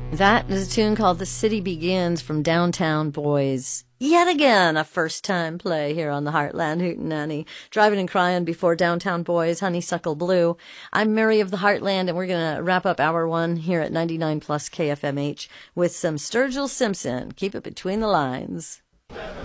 That is a tune called The City Begins from Downtown Boys. Yet again, a first-time play here on the Heartland Hootenanny. Driving and Crying before Downtown Boys, Honeysuckle Blue. I'm Mary of the Heartland, and we're going to wrap up hour one here at 99 Plus KFMH with some Sturgill Simpson. Keep it between the lines.